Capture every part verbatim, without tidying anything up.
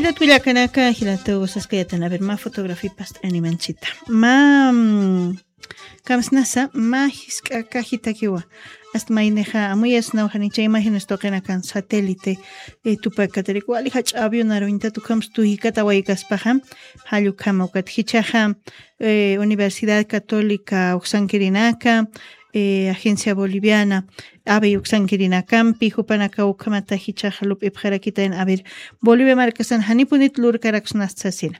Hilat willakanaka hilatu usaskayatan a ver ma fotografía past animanchita ma mm, kamsnasa ma hiskaka hitakiwa hasta maineja amuyas nauhanicha imágenes toquen kan satélite e tupa katerikuali hach avión arointa tu kams tu hikata waikaspaja halu kamokat hichaja eh, Universidad Católica Uxanquirinaka eh, Agencia Boliviana Ave Uxanquirinacampi Jupanaka Ukamata hichaja lup ipjarakita en a ver Bolivia marcasan hanipunit lur karaksnastasina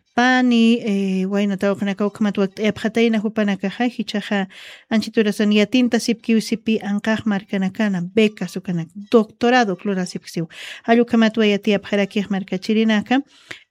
pani eh waina tawqnaka ukmatwak epkhataina hupanaka hichaja anchiturasan yatinta sipki usipi anqaq markanakana beca sukana doctorado clorasipsiu alukamatwa yati epkharaki markachirinaka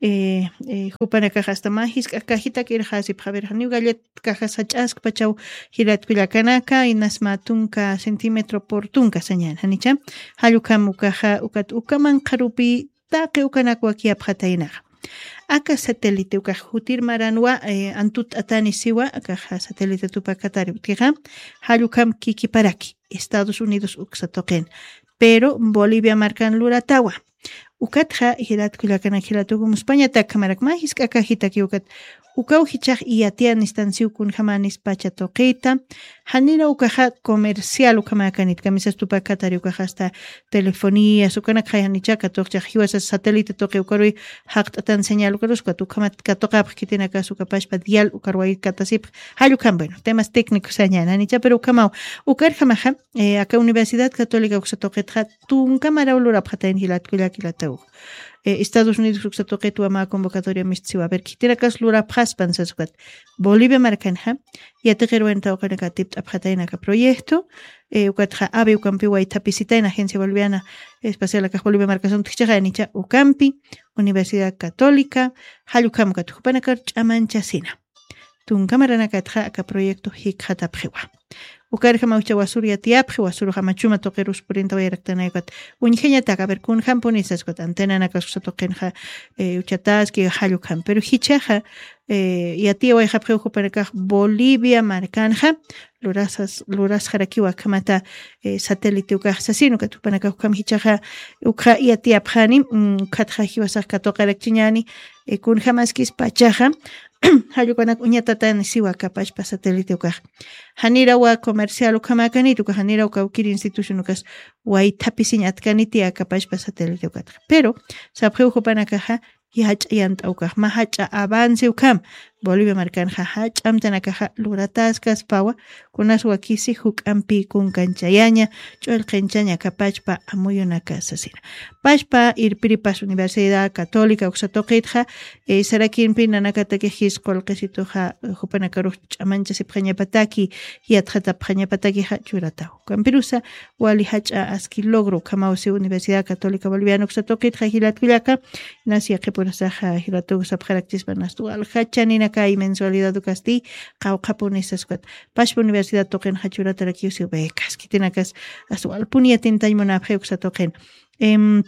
eh hupanaka hasta magis kajita kirhasip haber hanu gallet cajas hach'ask pachaw hilatkullakanaka inasmatunka centímetro por tunka señal hanicha halukamukaja ukat ukaman qarupi taqi ukanakwa ki epkhatainaqa Acá satélite uka hutir maranwa eh, antut atani siwa acá satélite tupacatari utija halukam kikiparaki Estados Unidos uksatoquen pero Bolivia marcan luratawa ukatja hilat kulakana hilatukum España ta kamarak magis acá hitaki ukat ukau hichaj iatian instanciu kun jamanis pacha toqita hanira ukaja comercial ukamakanit kamisas tupacatari ukaja hasta telefonía sukana khayanicha katoqcha hiwasa satélite toqi ukarui haqtatan señal ukarus katukamat katoqap kitina kasukapash dial ukarwai katasip halukam bueno temas técnicos señal anicha pero ukamau ukar jamaja eh, acá Universidad Católica uksatoqetja tun kamara ulura phatain hilat kulakilatu Eh, Estados Unidos uksatoqet ama convocatoria mistiwa a ver kitira kas lura phaspan sasukat Bolivia marcanja yategerwenta oqanaka tipt apkhataina ka proyecto eh ukatja ave ukampi wa itapisita en Agencia Boliviana Espacial acá Bolivia marcación tchicha nicha ukampi Universidad Católica halukam kat hupanakar chamanchasina tun kamarana katja aka proyecto hikhata phewa Ukar jamaucha wasuria tiapje wasuru jamachuma toqerus purinta wayraktanaykat unjenya taka ver kun jamponisas kot antena nakas toqenja eh uchataski halukam pero hichaja eh yatia way japje upanaka Bolivia marcanja lurasas luras jarakiwa kamata eh, satélite uka sasino katupanaka ukam hichaja ukha yatia phani katja hiwasa katoqarak chiñani eh, kun jamaskis pachaja Hayukanak uñatatan siwa kapash pa satélite uka hanira wa comercial ukamakanit uka hanira uka ukir institution ukas wa tapisiña atkaniti kapash pa satélite uka pero sapje upanaka yach yant uka mahacha avance ukam Bolivia marcanja hach amtanaka lurataskas pawa kunas wakisi hukampi kun kanchayaña chol qenchaña kapachpa amuyunaka sasina pashpa irpiripas Universidad Católica uksatoqitja eh, sarakin pinanakataki hisqol qisituja hupanakaruj chamancha sipqañapataki yatjata pqañapataki hachurata kampirusa wali hacha aski logro kamausi Universidad Católica Boliviana uksatoqitja hilatkullaka nasia qipurasaja hilatu sapqaraktispa nastu alhachanina Kai mensualidad du casti qau qaponesas quat pashpa Universidad toquen hachurata rakiusi becas kitinakas asual punia tintaymona pheuxa toquen em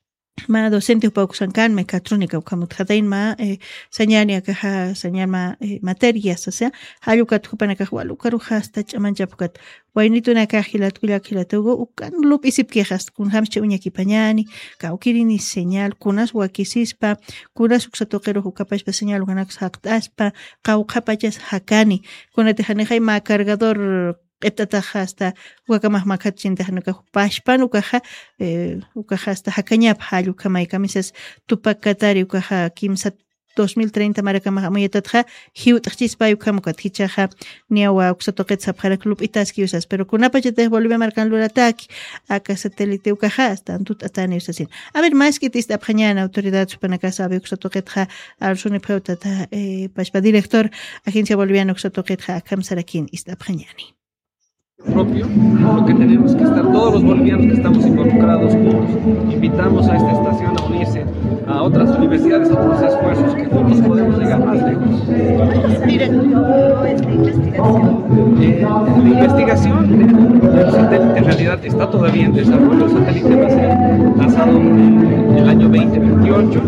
ma docente upauxancan mecatrónica ukamut hadain ma eh, señania kaha señal ma eh, materias o sea hayukat hupanaka walukaru hasta chamanchapukat wainituna kahilat kulakilatugo ukan lup isip quejas kun hamche uñaki pañani kaukirini señal kunas wakisispa kunas uksatoqero hukapashpa señal uganak haqtaspa qauqapachas hakani kunate hanejay ma cargador Eptataja hasta Guacamaj Macachinta Hanuka Pashpan Ukaja eh Ukaja hasta Hakanyap Halukamay Kamisas Tupacatari Ukaja Kimsat dos mil treinta Maracama Moyetatja Hiut Chispa Ukamukat Hichaja Niawa Uxatoket Sapjara Club Itaski usas pero Kunapachete Bolivia marcan Lurataki Aka satélite Ukaja hasta Antut Atani usasin a ver más que tista Pañana autoridad Supanacasa Uxatoketja Arsuni Preutata eh Pashpa director Agencia Boliviana Uxatoketja Kamsarakin Ista Pañani propio, por lo que tenemos que estar todos los bolivianos que estamos involucrados juntos. Invitamos a esta estación a unirse a otras universidades, a otros esfuerzos que juntos podemos llegar más lejos. Mira, esta investigación. Eh, la investigación del satélite en realidad está todavía en desarrollo. El satélite va a ser lanzado en el año veinte veintiocho.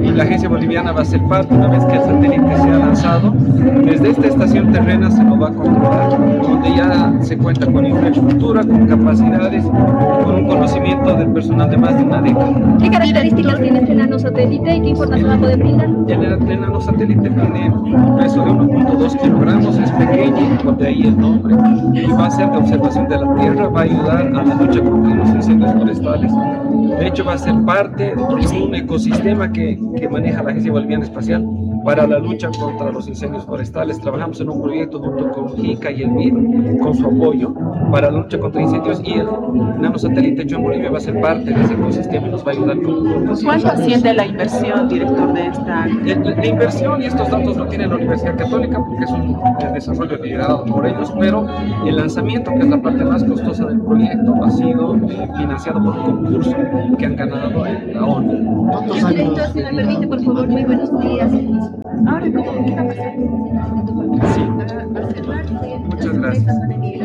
y la agencia boliviana va a ser parte, una vez que el satélite sea lanzado, desde esta estación terrena se lo va a controlar, donde ya se cuenta con infraestructura, con capacidades, con un conocimiento del personal de más de una década. ¿Qué características tiene este nanosatélite y qué información va a poder brindar? El, el nanosatélite tiene un peso de uno punto dos kilogramos, es pequeño, de ahí el nombre, y va a ser de observación de la Tierra, va a ayudar a la lucha contra los incendios forestales. De hecho, va a ser parte de un ecosistema que, que maneja la Agencia Boliviana Espacial para la lucha contra los incendios forestales. Trabajamos en un proyecto junto con JICA y el M I R, con su apoyo para la lucha contra incendios, y el nanosatélite hecho en Bolivia va a ser parte de ese ecosistema y nos va a ayudar con los. ¿Cuánto asciende la inversión, director, de esta? La, la inversión, y estos datos lo tiene la Universidad Católica porque es un el desarrollo liderado por ellos, pero el lanzamiento, que es la parte más costosa del proyecto, ha sido eh, financiado por un concurso que han ganado en la ONU. ¿Cuántos años? Si me permite, por favor, muy buenos días. Ahora, ¿cómo qué va a pasar? Sí. Muchas gracias.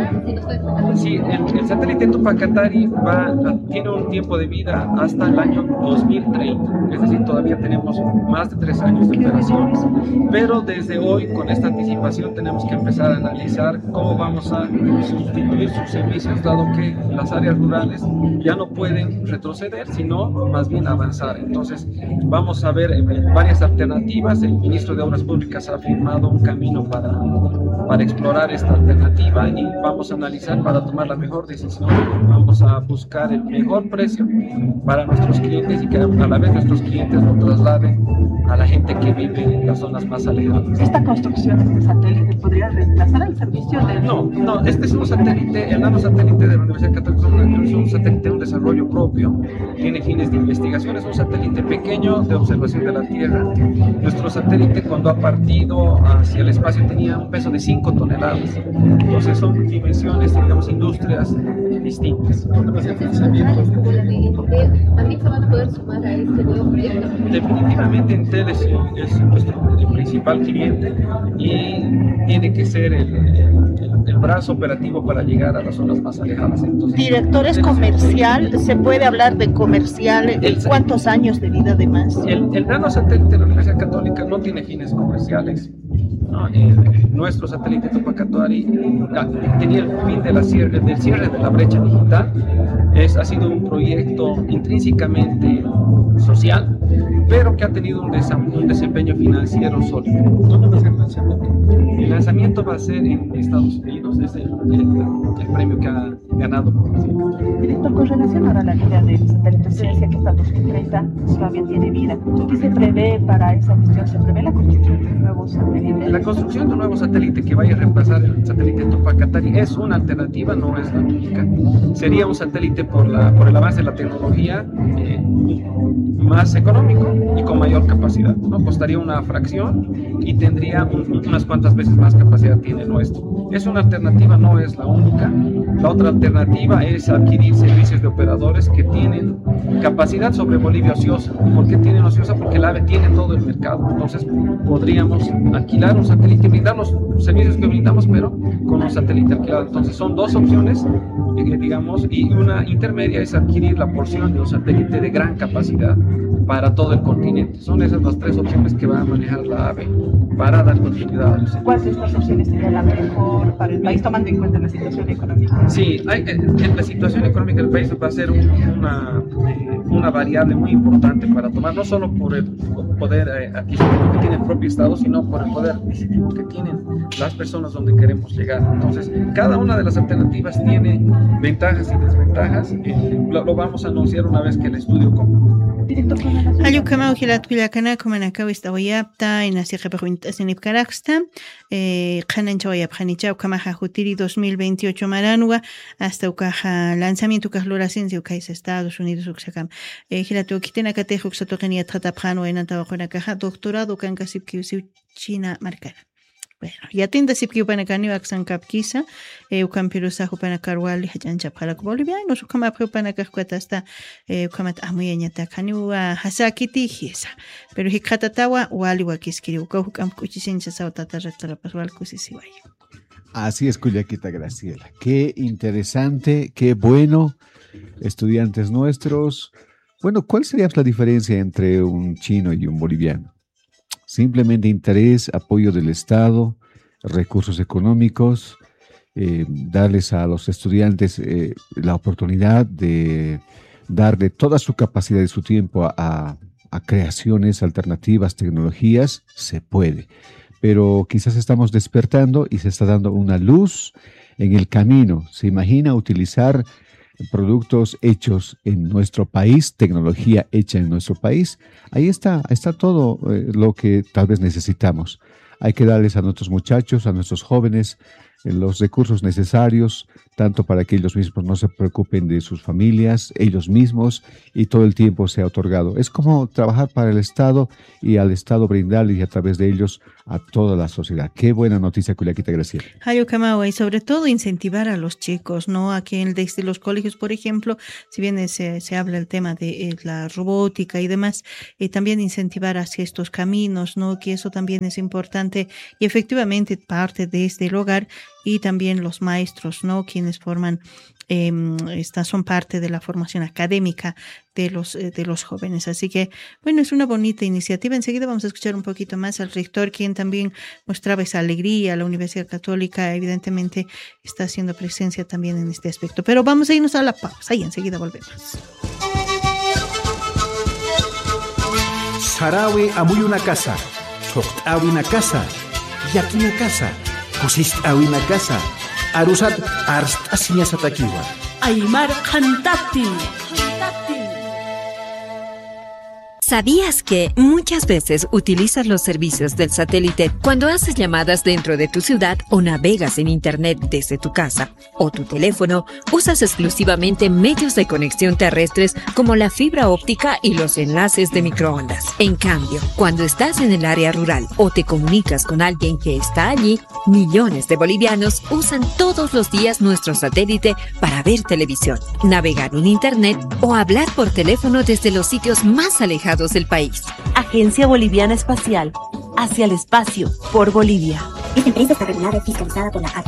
Sí, el, el satélite Tupacatari va, tiene un tiempo de vida hasta el año dos mil treinta, es decir, todavía tenemos más de tres años de operaciones, pero desde hoy, con esta anticipación, tenemos que empezar a analizar cómo vamos a sustituir sus servicios, dado que las áreas rurales ya no pueden retroceder, sino más bien avanzar. Entonces, vamos a ver eh, varias alternativas. El ministro de Obras Públicas ha firmado un camino para, para explorar esta alternativa, y vamos a analizar para tomar la mejor decisión. Vamos a buscar el mejor precio para nuestros clientes y que a la vez nuestros clientes lo trasladen a la gente que vive en las zonas más alejadas. ¿Esta construcción de este satélite podría reemplazar el servicio de...? No, no, este es un satélite, el nanosatélite de la Universidad Católica es un satélite de un desarrollo propio, tiene fines de investigación, es un satélite pequeño de observación de la Tierra. Nuestro satélite, cuando ha partido hacia el espacio, tenía un peso de cinco toneladas, entonces son dimensiones, digamos, industrias distintas. ¿También se van a poder sumar a este nuevo proyecto? Definitivamente Entel es, es nuestro el principal cliente y tiene que ser el, el, el brazo operativo para llegar a las zonas más alejadas. Entonces, director, ¿es comercial? ¿Se puede hablar de comercial? ¿En cuántos años de vida además? El, el nanosatélite de la Universidad Católica no tiene fines comerciales. No, eh, nuestro satélite Tupacatari eh, tenía el fin de la cierre, del cierre de la brecha digital. Es, ha sido un proyecto intrínsecamente social, pero que ha tenido un, desam, un desempeño financiero sólido. ¿Dónde va a ser el lanzamiento? El lanzamiento va a ser en Estados Unidos, es el, el, el premio que ha ganado. Director, con relación ahora a la vida del satélite, se decía que hasta dos mil treinta todavía tiene vida. ¿Qué se prevé para esa cuestión? ¿Se prevé la construcción de un nuevo satélite? La construcción de un nuevo satélite que vaya a reemplazar el satélite Tupacatari es una alternativa, no es la única. Sería un satélite por, la, por el avance de la tecnología eh, más económico y con mayor capacidad, ¿no? Costaría una fracción y tendría un, unas cuantas veces más capacidad tiene el nuestro. Es una alternativa, no es la única. La otra alternativa es adquirir servicios de operadores que tienen capacidad sobre Bolivia ociosa. ¿Por qué tienen ociosa? Porque el AVE tiene todo el mercado. Entonces podríamos alquilar un satélite y brindar los servicios que brindamos, pero con un satélite alquilado. Entonces son dos opciones, eh, digamos, y una intermedia es adquirir la porción de un satélite de gran capacidad para todo el continente. Son esas las tres opciones que va a manejar la AVE para dar continuidad a los servicios. ¿Cuál de estas opciones sería la mejor para el país, tomando en cuenta la situación económica? Sí, hay, eh, la situación económica del país va a ser un, una, eh, una variable muy importante para tomar, no solo por el poder eh, adquisitivo que tiene el propio Estado, sino por el poder adquisitivo que tienen las personas donde queremos llegar. Entonces, cada una de las alternativas tiene ventajas y desventajas. Eh, lo, lo vamos a anunciar una vez que el estudio concluya. Ayu kama uhilat kullakana kumana kawista wayapta inasiqa preguntas inipkaraxta eh qanan chawayap khanicha kama hajutiri dos mil veintiocho maranwa hasta ukaja lanzamiento kahlorasense ukais Estados Unidos uksakam eh hilatu kitena katejo uksatoqenia tratapjano enanta waqona kaja doctorado kan kasipkiusi China marcana. Bueno, ya tinda sipki upanakani waksan kapkisa eh ukampirusa upanakarwali hajancha para Bolivia no sukama upanakaskwata hasta eh ukamat amuyeñata kaniwa hasakiti hiesa pero hikatatawa wali wakiskiri ukam kuchisincha sautata retrapaswal kusisiway. Así es, Cuyaquita Graciela. Qué interesante, qué bueno, estudiantes nuestros, Bueno, ¿cuál sería la diferencia entre un chino y un boliviano? Simplemente interés, apoyo del Estado, recursos económicos, eh, darles a los estudiantes eh, la oportunidad de darle toda su capacidad y su tiempo a, a, a creaciones alternativas, tecnologías, se puede. Pero quizás estamos despertando y se está dando una luz en el camino. ¿Se imagina utilizar productos hechos en nuestro país, tecnología hecha en nuestro país? Ahí está, está todo eh, lo que tal vez necesitamos. Hay que darles a nuestros muchachos, a nuestros jóvenes, eh, los recursos necesarios, tanto para que ellos mismos no se preocupen de sus familias, ellos mismos, y todo el tiempo sea otorgado. Es como trabajar para el Estado y al Estado brindarles y a través de ellos a toda la sociedad. Qué buena noticia, Culiaquita Graciela. Hayo Kamawa, y sobre todo incentivar a los chicos, ¿no? Aquí en, desde los colegios, por ejemplo, si bien se, se habla el tema de eh, la robótica y demás, eh, también incentivar hacia estos caminos, ¿no? Que eso también es importante y efectivamente parte desde el hogar y también los maestros, ¿no? Quienes forman, eh, estas son parte de la formación académica de los, eh, de los jóvenes. Así que, bueno, es una bonita iniciativa. Enseguida vamos a escuchar un poquito más al rector, quien también mostraba esa alegría. La Universidad Católica evidentemente está haciendo presencia también en este aspecto. Pero vamos a irnos a la pausa y enseguida volvemos. Sarawi amuy una casa, soqt'awi una casa, yaki una casa, kusisht'awi una casa, arusat arst'asiña satakiwa. Aymar Khantati. ¿Sabías que muchas veces utilizas los servicios del satélite cuando haces llamadas dentro de tu ciudad o navegas en internet desde tu casa o tu teléfono? Usas exclusivamente medios de conexión terrestres como la fibra óptica y los enlaces de microondas. En cambio, cuando estás en el área rural o te comunicas con alguien que está allí, millones de bolivianos usan todos los días nuestro satélite para ver televisión, navegar en internet o hablar por teléfono desde los sitios más alejados del país. Agencia Boliviana Espacial. Hacia el espacio. Por Bolivia. Esta empresa está regulada y fiscalizada por la A T.